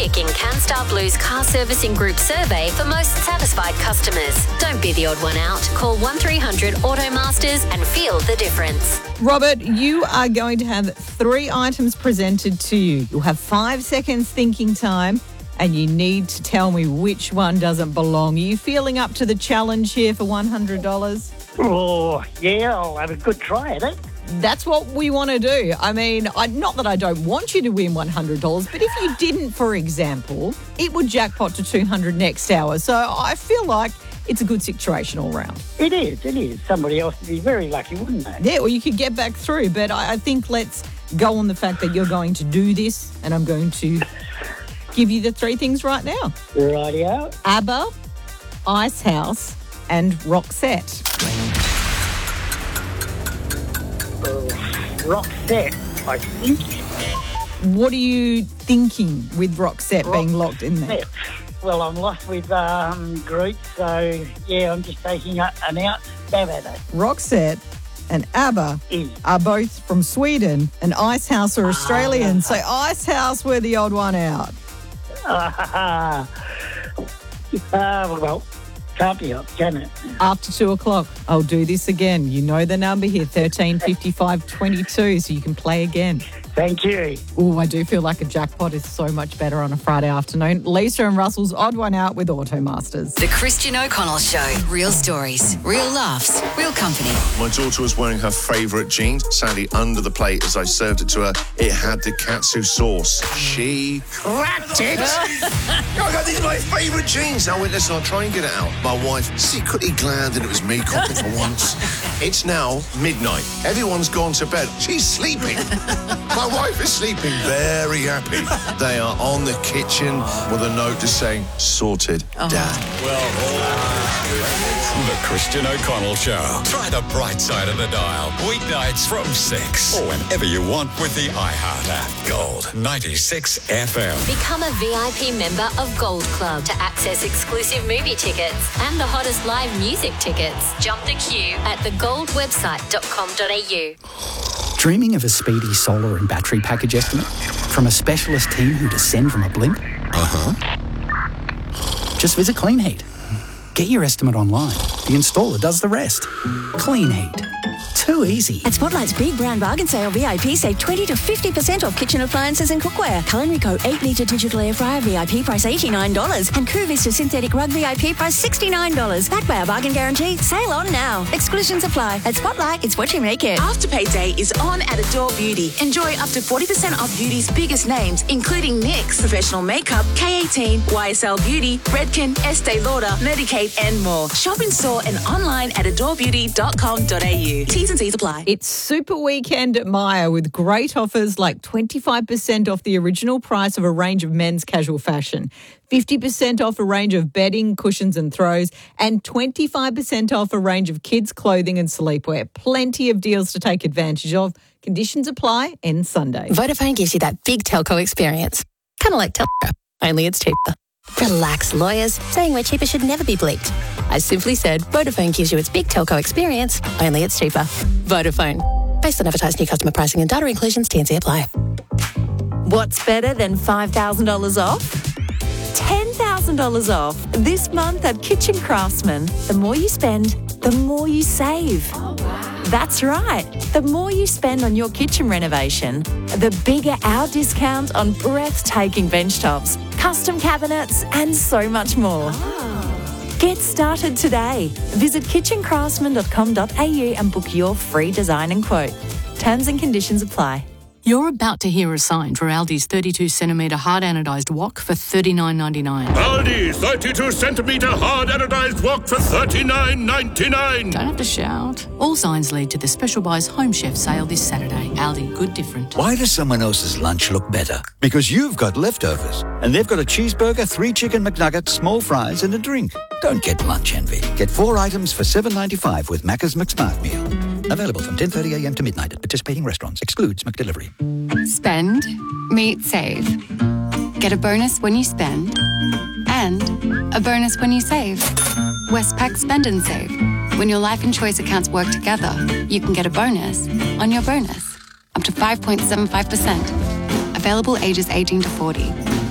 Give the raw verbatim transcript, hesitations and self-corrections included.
pick in CanStar Blue's car servicing group survey for most satisfied customers. Don't be the odd one out. Call one three hundred AutoMasters and feel the difference. Robert, you are going to have three items presented to you. You'll have five seconds thinking time and you need to tell me which one doesn't belong. Are you feeling up to the challenge here for one hundred dollars? Oh, yeah, I'll have a good try at it. That's what we want to do. I mean, I, not that I don't want you to win one hundred dollars, but if you didn't, for example, it would jackpot to two hundred dollars next hour. So I feel like it's a good situation all round. It is, it is. Somebody else would be very lucky, wouldn't they? Yeah, well, you could get back through, but I, I think let's go on the fact that you're going to do this, and I'm going to give you the three things right now. Rightio. ABBA, Icehouse, and Roxette. Roxette, I think. What are you thinking with Roxette Roxette. being locked in there? Well, I'm lost with um, groups, so yeah, I'm just taking a, an out stab at it. Roxette and ABBA Is. are both from Sweden, and Icehouse are Australian. Ah. So Icehouse were the odd one out. Ah, uh, well, can't be up, can it? After two o'clock, I'll do this again. You know the number here, thirteen fifty-five twenty-two, so you can play again. Thank you. Oh, I do feel like a jackpot is so much better on a Friday afternoon. Lisa and Russell's odd one out with AutoMasters. The Christian O'Connell Show. Real stories, real laughs, real company. My daughter was wearing her favourite jeans. Sadly, under the plate as I served it to her, it had the katsu sauce. She cracked it. I go, these are my favourite jeans. I went, listen, I'll try and get it out. My wife secretly glad that it was me cooking for once. It's now midnight. Everyone's gone to bed. She's sleeping. My wife is sleeping, very happy. They are on the kitchen with a note just saying, sorted, Oh. Dad. The Christian O'Connell Show. Try the bright side of the dial. Weeknights from six. Or whenever you want with the iHeart app. Gold ninety-six F M. Become a V I P member of Gold Club to access exclusive movie tickets and the hottest live music tickets. Jump the queue at the gold website dot com dot a u. Dreaming of a speedy solar and battery package estimate from a specialist team who descend from a blimp? Uh-huh. Just visit Clean Heat. Get your estimate online. The installer does the rest. Clean Heat. Too easy. At Spotlight's Big Brown Bargain Sale, V I P save twenty to fifty percent off kitchen appliances and cookware. Culinary Co. eight litre digital air fryer V I P price eighty-nine dollars and Cool Vista synthetic rug V I P price sixty-nine dollars. Backed by our bargain guarantee. Sale on now. Exclusions apply. At Spotlight, it's what you make it. Afterpay Day is on at Adore Beauty. Enjoy up to forty percent off beauty's biggest names, including NYX, Professional Makeup, K eighteen, Y S L Beauty, Redken, Estee Lauder, Medicaid, and more. Shop in store and online at adore beauty dot com dot a u. T's and C's apply. It's Super Weekend at Myer with great offers like twenty-five percent off the original price of a range of men's casual fashion, fifty percent off a range of bedding, cushions and throws, and twenty-five percent off a range of kids' clothing and sleepwear. Plenty of deals to take advantage of. Conditions apply. End Sunday. Vodafone gives you that big telco experience. Kind of like telco, only it's cheaper. Relax, lawyers. Saying we're cheaper should never be bleeped. I simply said Vodafone gives you its big telco experience, only it's cheaper. Vodafone. Based on advertised new customer pricing and data inclusions, T and C apply. What's better than five thousand dollars off? ten thousand dollars off this month at Kitchen Craftsman. The more you spend, the more you save. Oh, wow. That's right. The more you spend on your kitchen renovation, the bigger our discount on breathtaking bench tops, custom cabinets, and so much more. Oh. Get started today. Visit kitchen craftsman dot com dot a u and book your free design and quote. Terms and conditions apply. You're about to hear a sign for Aldi's thirty-two centimetre hard anodised wok for thirty-nine ninety-nine. Aldi thirty-two centimetre hard anodised wok for thirty-nine ninety-nine. Don't have to shout. All signs lead to the Special Buys Home Chef sale this Saturday. Aldi, good different. Why does someone else's lunch look better? Because you've got leftovers. And they've got a cheeseburger, three chicken McNuggets, small fries and a drink. Don't get lunch envy. Get four items for seven ninety-five with Macca's McSmart Meal. Available from ten thirty a m to midnight at participating restaurants. Excludes McDelivery. Spend, meet, save. Get a bonus when you spend and a bonus when you save. Westpac Spend and Save. When your life and choice accounts work together, you can get a bonus on your bonus. Up to five point seven five percent. Available ages eighteen to forty.